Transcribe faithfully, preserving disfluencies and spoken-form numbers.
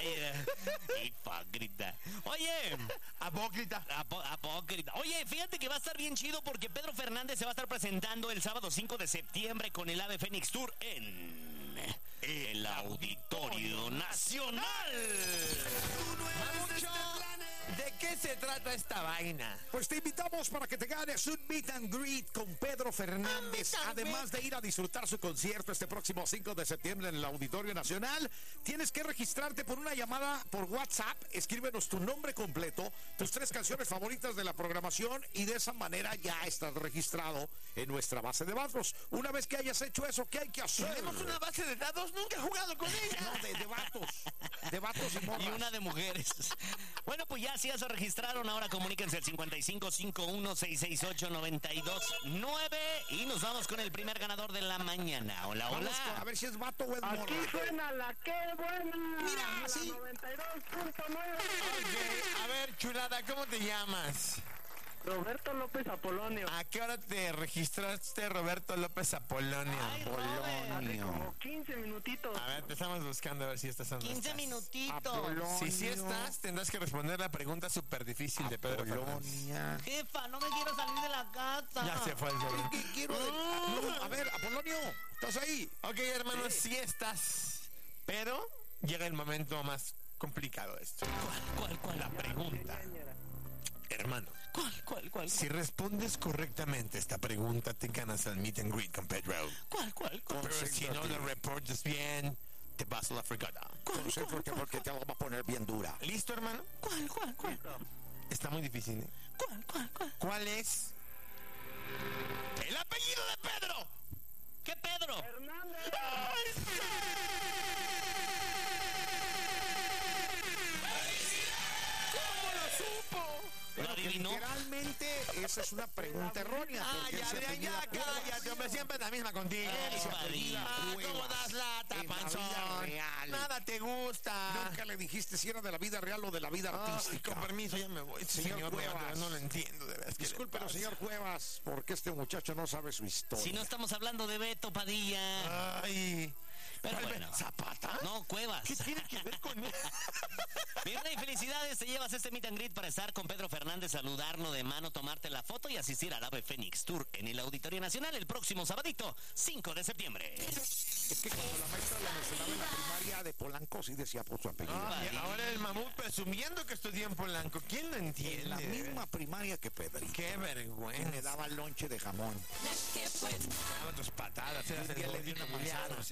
Ay, hipócrita. Oye, Apócrita. apo- apócrita. Oye, fíjate que va a estar bien chido porque Pedro Fernández se va a estar presentando el sábado cinco de septiembre con el Ave Fénix Tour en el Auditorio Nacional. Mamucho, ¿de qué se trata esta vaina? Pues te invitamos para que te ganes un meet and greet con Pedro Fernández. Ah, Además de ir a disfrutar su concierto este próximo cinco de septiembre en el Auditorio Nacional, tienes que registrarte por una llamada por WhatsApp. Escríbenos tu nombre completo, tus tres canciones favoritas de la programación y de esa manera ya estás registrado en nuestra base de datos. Una vez que hayas hecho eso, ¿qué hay que hacer? ¿Tenemos una base de datos? Nunca he jugado con ella. No, de, de vatos. De vatos y morras. Y una de mujeres. Bueno, pues ya si ya se registraron, ahora comuníquense al cincuenta y cinco cincuenta y uno, seiscientos sesenta y ocho, noventa y dos nueve y nos vamos con el primer ganador de la mañana. Hola, hola. Vamos con- a ver si es vato o es morra. Aquí suena la que buena. Mira, la sí. noventa y dos punto nueve. Ok, a ver, chulada, ¿cómo te llamas? Roberto López Apolonio. ¿A qué hora te registraste, Roberto López Apolonio? Ay, Robert. Hace como quince minutitos. A ver, te estamos buscando a ver si estás o no quince estás. minutitos. Apolonio. Si sí estás, tendrás que responder la pregunta súper difícil de Pedro Fernández. Apolonia. Jefa, no me quiero salir de la casa. Ya se fue el sobre. ¿Qué quiero de- No, a ver, Apolonio, ¿estás ahí? Ok, hermanos, sí estás. Pero llega el momento más complicado de esto. ¿Cuál, cuál, La cuál? pregunta. Hermano, ¿Cuál, cuál, cuál? si respondes correctamente esta pregunta, te ganas el meet and greet con Pedro. ¿Cuál, cuál, cuál? Pero si no lo reportas bien, te vas a la fregada. Concéntrate porque te la va a poner bien dura. ¿Listo, hermano? ¿Cuál, cuál, cuál? Está muy difícil, ¿eh? ¿Cuál, cuál, cuál? ¿Cuál es el apellido de Pedro? ¿Qué Pedro? Hernández. ¿Cómo lo supo? ¿Lo adivinó? Literalmente esa es una pregunta errónea. Ah, porque él ya, se ya, apellida ya, Cuevas. cállate, hombre, siempre la misma contigo. Él se apellida Ah, ¿cómo Cuevas. das lata, En la panzón? vida real. Nada te gusta. Nunca le dijiste si era de la vida real o de la vida Ay, artística. con permiso, ya me voy. Señor Señor, Cuevas. Cuevas. No lo entiendo, de verdad. Discúlpelo, señor Cuevas, porque este muchacho no sabe su historia. Si no estamos hablando de Beto Padilla. Ay. Pero ¿Cuál, bueno. ¿Zapata? No, Cuevas. ¿Qué tiene que ver con él? Virrey, felicidades. Te llevas este meet and greet para estar con Pedro Fernández, saludarlo de mano, tomarte la foto y asistir al Ave Fénix Tour en el Auditorio Nacional el próximo sabadito, cinco de septiembre. Es que cuando la maestra la mencionaba en la primaria de Polanco, sí decía por su apellido. Ay, ahora el mamut presumiendo que estudió en Polanco. ¿Quién lo entiende? En la de misma verdad? primaria que Pedrito. Qué Que vergüenza. le daba lonche de jamón. Daba tus patadas. Eras Un el día le di gordito una Julián, manzana. o